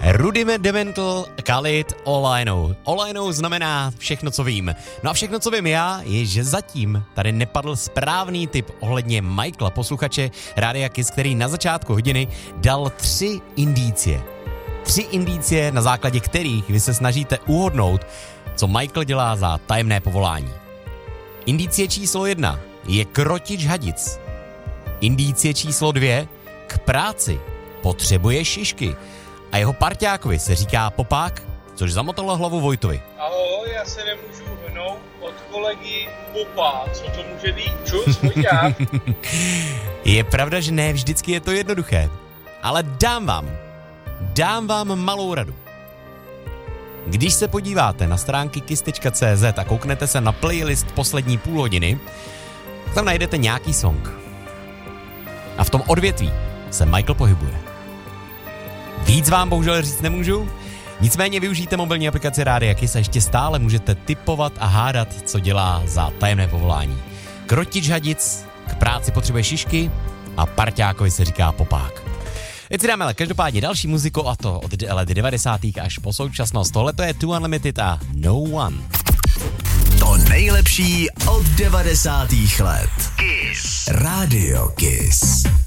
Rudimental Khalid All I Know. All I Know znamená všechno, co vím. No a všechno, co vím já, je, že zatím tady nepadl správný tip ohledně Michaela, posluchače Rádia Kiss, který na začátku hodiny dal 3 indicie. 3 indicie, na základě kterých vy se snažíte uhodnout, co Michael dělá za tajemné povolání. Indicie číslo 1 je krotič hadic. Indicie číslo 2 k práci potřebuje šišky. A jeho parťákovi se říká popák, což zamotalo hlavu Vojtovi. Ahoj, já se nemůžu hnout od kolegy popá. Co to může být? Čus, Vojťák. Je pravda, že ne vždycky je to jednoduché. Ale dám vám malou radu. Když se podíváte na stránky kiss.cz a kouknete se na playlist poslední půl hodiny, tam najdete nějaký song. A v tom odvětví se Michael pohybuje. Víc vám bohužel říct nemůžu, nicméně využijte mobilní aplikaci Rádia Kiss a ještě stále můžete tipovat a hádat, co dělá za tajemné povolání. Krotič hadic, k práci potřebuje šišky a parťákovi se říká popák. Teď si dáme ale každopádně další muziku, a to od let 90. až po současnost. Tohle to je Too Unlimited a No One. To nejlepší od 90. let. Kiss. Rádio Kiss.